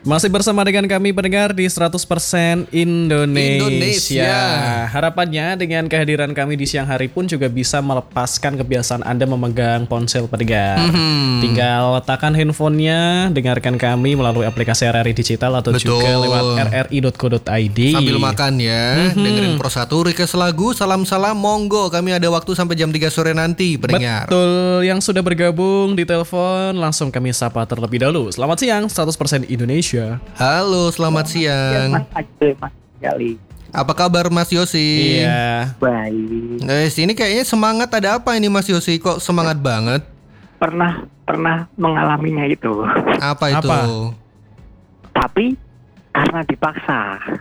Masih bersama dengan kami pendengar di 100% Indonesia. Harapannya dengan kehadiran kami di siang hari pun juga bisa melepaskan kebiasaan Anda memegang ponsel pendengar. Tinggal letakkan handphonenya, dengarkan kami melalui aplikasi RRI Digital atau juga lewat rri.co.id. Sambil makan ya, dengerin Pro 1 request lagu, salam-salam, monggo. Kami ada waktu sampai jam 3 sore nanti pendengar. Betul, yang sudah bergabung di telepon langsung kami sapa terlebih dahulu. Selamat siang, 100% Indonesia. Halo, selamat siang. Mas Gali. Apa kabar Mas Yosi? Iya. Baik. Guys, ini kayaknya semangat, ada apa ini Mas Yosi? Kok semangat banget? Pernah mengalaminya itu. Apa itu? Apa? Tapi karena dipaksa.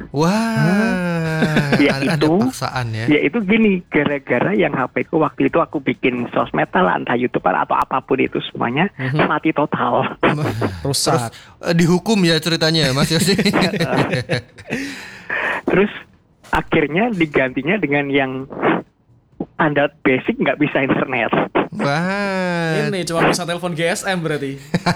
Wah, Ya ada itu, paksaan ya. Ya itu gini, gara-gara yang HP ku waktu itu aku bikin sosmed lah, entah YouTube atau apapun itu semuanya mati total. Rusak. Dihukum ya ceritanya Mas Yosi. Terus akhirnya digantinya dengan yang standar basic, nggak bisa internet. Wah. Ini cuma bisa telepon GSM berarti.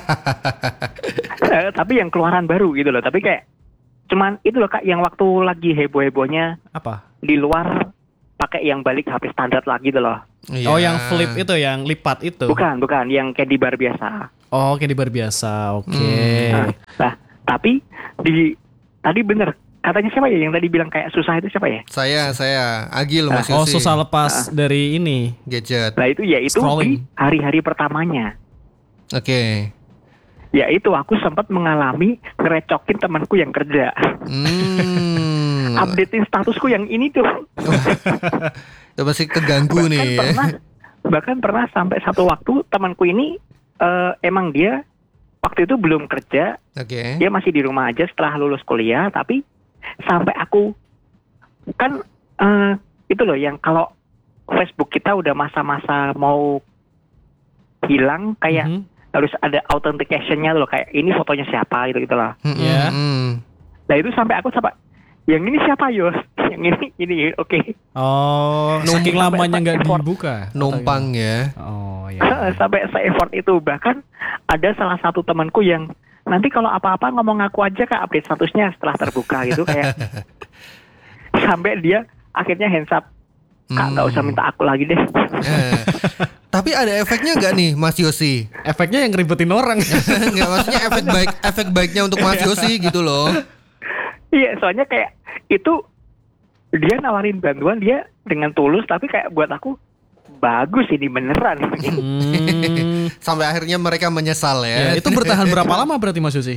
Tapi yang keluaran baru gitu loh. Tapi kayak cuman itu loh Kak, yang waktu lagi heboh-hebohnya Apa? di luar pakai yang balik HP standar lagi gitu loh. Iya. Oh, yang flip itu, yang lipat itu. Bukan, yang candy bar biasa. Oh, candy bar biasa. Oke. Nah, tapi tadi bener katanya siapa ya yang tadi bilang kayak susah itu siapa ya? Saya Agil Mas Yosi. Oh, susah lepas dari ini. Gadget. Nah itu ya itu Scrolling. di hari-hari pertamanya. Oke. Ya itu aku sempat mengalami ngerecokin temanku yang kerja. Updatein statusku yang ini tuh. Ya pasti keganggu nih ya. Bahkan pernah sampai satu waktu temanku ini emang dia waktu itu belum kerja. Oke. Dia masih di rumah aja setelah lulus kuliah, tapi sampai aku kan itu loh yang kalau Facebook kita udah masa-masa mau hilang kayak harus ada authentication-nya loh, kayak ini fotonya siapa gitu loh. Ya. Nah itu sampai aku yang ini siapa Yos? Yang ini oke. Oh, saking lamanya nggak dibuka. Numpang ya. Oh, ya. Sampai se-effort itu. Bahkan ada salah satu temanku yang nanti kalau apa-apa ngomong aku aja Kak, update statusnya setelah terbuka gitu kayak. Sampai dia akhirnya hands up. Kak nggak usah minta aku lagi deh. Tapi ada efeknya nggak nih Mas Yosi? Efeknya yang ngeribetin orang. Nggak, maksudnya efek baiknya untuk Mas Yosi gitu loh. Iya, soalnya kayak itu dia nawarin bantuan dia dengan tulus, tapi kayak buat aku bagus ini beneran. Sampai akhirnya mereka menyesal ya. Ya, itu bertahan berapa lama berarti Mas Yosi?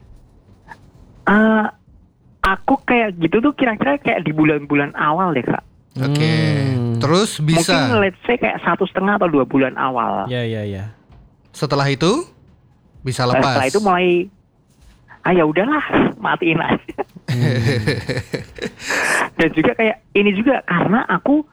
Aku kayak gitu tuh kira-kira kayak di bulan-bulan awal deh Kak. Oke. Terus bisa. Mungkin let's say kayak 1,5 atau 2 bulan awal. Ya. Setelah itu bisa lepas. Setelah itu mulai ya udahlah, matiin aja. Dan juga kayak ini juga karena aku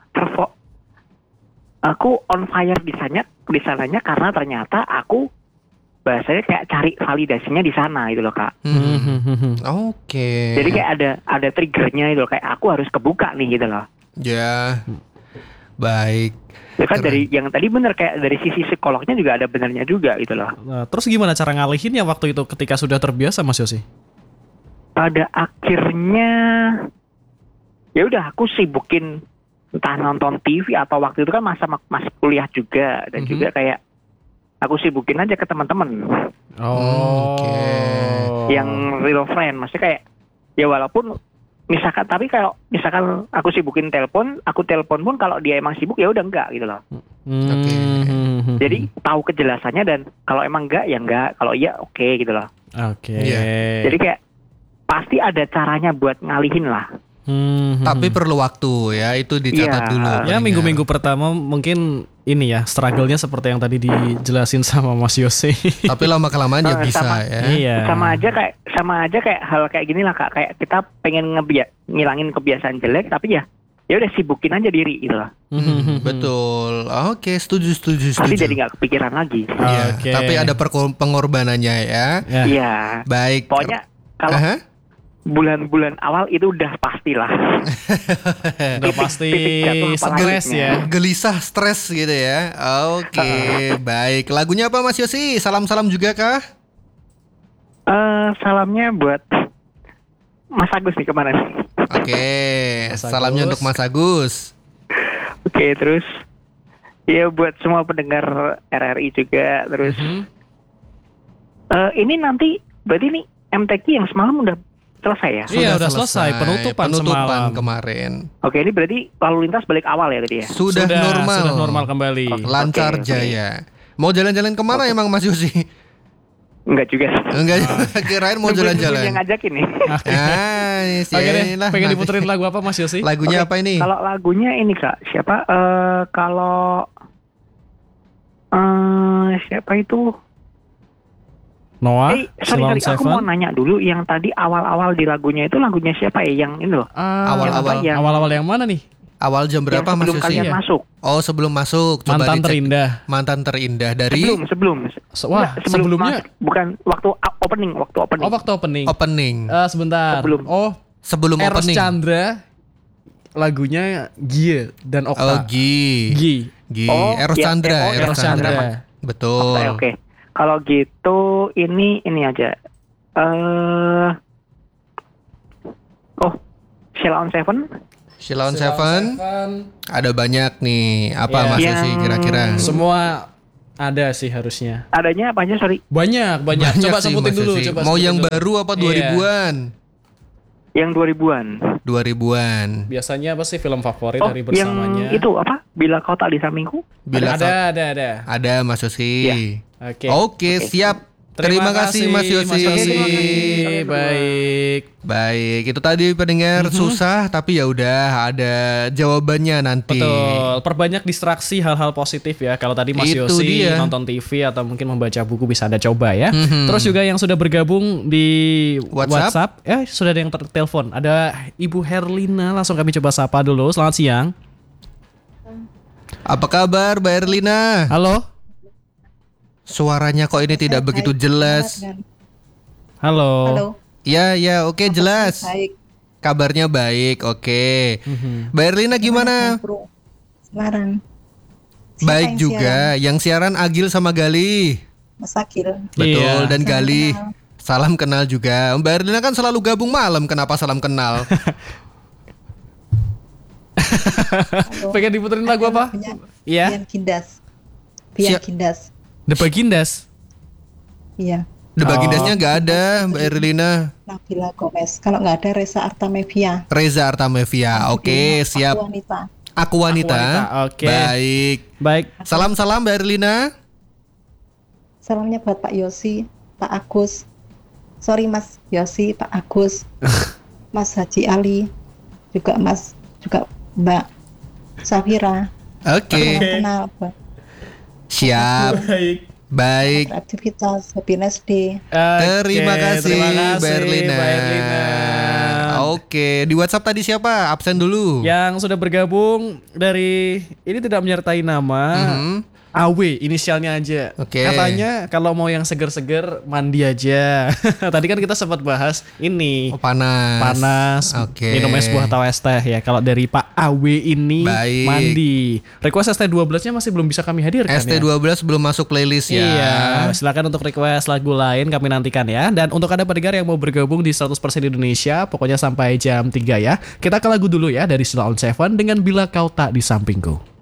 on fire di sananya karena ternyata aku bahasanya kayak cari validasinya di sana gitu loh Kak. Oke. Jadi kayak ada triggernya itu loh, kayak aku harus kebuka nih gitu loh. Ya. Baik. Ya kan dari yang tadi bener kayak dari sisi psikolognya juga ada benernya juga gitu loh. Nah, terus gimana cara ngalihinnya waktu itu ketika sudah terbiasa Mas Yosi? Pada akhirnya ya udah aku sibukin entah nonton TV atau waktu itu kan masih kuliah juga dan juga kayak aku sibukin aja ke teman-teman. Oke. Yang real friend, maksudnya kayak ya walaupun misalkan tapi kalau misalkan aku sibukin telepon, aku telepon pun kalau dia emang sibuk ya udah enggak gitu loh. Oke. Jadi tahu kejelasannya dan kalau emang enggak ya enggak, kalau iya oke gitu loh. Oke. Jadi kayak pasti ada caranya buat ngalihin lah. Tapi perlu waktu ya, itu dicatat dulu. Ya, minggu-minggu pertama mungkin ini ya, struggle-nya seperti yang tadi dijelasin sama Mas Yosi. Tapi lama-kelamaan ya bisa ya. Iya. Sama aja kayak hal kayak gini lah Kak, kayak kita pengen ngilangin kebiasaan jelek tapi ya udah sibukin aja diri gitu loh. Betul. Oke, setuju. Pasti jadi nggak kepikiran lagi. Iya, Oke. tapi ada pengorbanannya ya. Iya. Baik. Pokoknya kalau bulan-bulan awal itu udah pastilah. Udah pasti stres ya. Gelisah, stres gitu ya. Oke, baik. Lagunya apa Mas Yosi? Salam-salam juga kah? Salamnya buat Mas Agus nih kemana nih? Oke, Mas salamnya Agus. untuk Mas Agus. Oke, terus ya buat semua pendengar RRI juga. Terus ini nanti berarti nih MTQ yang semalam udah selesai ya? Iya, udah selesai. Penutupan semalam. kemarin. Oke, ini berarti lalu lintas balik awal ya tadi ya? Sudah normal kembali. Lancar Oke. jaya. Mau jalan-jalan kemana emang Mas Yosi? Enggak juga. Enggak, kirain mau Nungguin jalan-jalan. yang ngajakin nih. Oke deh, pengen diputerin lagu apa Mas Yosi? Lagunya Oke, apa ini? Kalau lagunya ini Kak, siapa? Kalau siapa itu? Noah, Sorry, Silon aku mau Seven. nanya dulu yang tadi awal-awal di lagunya itu lagunya siapa ya? Yang ini loh. Awal-awal. yang- Awal-awal yang mana nih? Awal jam berapa yang Mas sebelum Yosi? kalian Iya. masuk. Oh, sebelum masuk. Coba Mantan dicek. terindah. Mantan terindah dari Sebelum. Wah, Enggak, sebelumnya. masuk. Bukan waktu opening. Oh, waktu opening. opening. Sebentar. Sebelum. Oh, Sebelum Eros opening. Chandra. Lagunya Gie dan Oh, Okta. Gi. Oh, Eros iya, Chandra, Eros Chandra. Betul. Oke. Kalau gitu ini aja. Sheila on Seven. Sheila on Seven. Ada banyak nih. Apa Iya. Mas Yosi Yang- kira-kira? Semua ada sih harusnya. Adanya apa aja? Sorry. Banyak. Banyak Coba sih, sebutin Mas dulu. Yosi. Coba Mau sebutin yang dulu. baru apa Iya. 2000-an? Yang 2000-an. 2000-an. Biasanya apa sih film favorit Oh, dari yang bersamanya? itu apa? Bila kau tak di sampingku. Bila ada. ada Mas Yosi. Iya. Oke. Oke, siap. Terima kasih Mas Yosi. Baik. Baik, itu tadi pendengar susah tapi ya udah ada jawabannya nanti. Betul. Perbanyak distraksi hal-hal positif ya. Kalau tadi Mas Itu Yosi dia. nonton TV atau mungkin membaca buku bisa Anda coba ya. Terus juga yang sudah bergabung di WhatsApp. sudah ada yang tertelepon. Ada Ibu Herlina, langsung kami coba sapa dulu. Selamat siang. Apa kabar Mbak Erlina? Halo. Suaranya kok ini tidak begitu jelas. Halo. Halo. Ya, oke jelas. Baik. Kabarnya baik, oke. Mbak Erlina gimana? Bro. Siaran. Baik yang juga. Yang siaran Agil sama Gali. Mas Akil. Betul, Iya. dan Gali. Salam kenal juga. Mbak Erlina kan selalu gabung malam, kenapa salam kenal? Halo. Pengen diputerin lagu apa? Lagunya Iya. Bian Kindas. Bian Siap. Kindas. The Bagindas. Iya. Debagindasnya nggak ada Mbak Erlina. Nabila Gomez. Kalau nggak ada Reza Artamevia. Reza Artamevia. Oke, Aku siap. Wanita. Aku wanita. Oke. Baik. Baik. Salam-salam Mbak Erlina. Salamnya buat Pak Yosi, Pak Agus. Sorry Mas Yosi, Pak Agus. Mas Haji Ali. Juga Mbak Safira. Oke. Yang kenal buat Siap. Baik. aktivitas Happiness Day. Terima Oke, kasih, Mbak Erlina. Mbak Erlina. Oke, di WhatsApp tadi siapa? Absen dulu. Yang sudah bergabung dari ini tidak menyertai nama. AW inisialnya aja. Oke. Katanya kalau mau yang seger-seger mandi aja. Tadi kan kita sempat bahas ini. Oh, panas. Panas, Oke. minum es buah atau es teh ya. Kalau dari Pak AW ini Baik. mandi. Request ST12-nya masih belum bisa kami hadirkan ya. ST12 belum masuk playlist ya. Iya, silakan untuk request lagu lain kami nantikan ya. Dan untuk Anda pendengar yang mau bergabung di 100% Indonesia, pokoknya sampai jam 3 ya. Kita ke lagu dulu ya dari Sheila on Seven dengan Bila Kau Tak di Sampingku.